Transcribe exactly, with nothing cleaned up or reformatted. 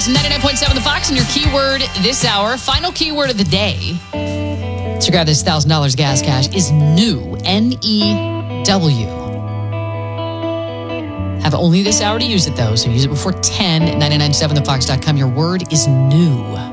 It's ninety-nine point seven The Fox, and your keyword this hour, final keyword of the day, to grab this one thousand dollars gas cash, is new. N E W. Have only this hour to use it, though, so use it before ten at nine nine seven the fox dot com. Your word is new.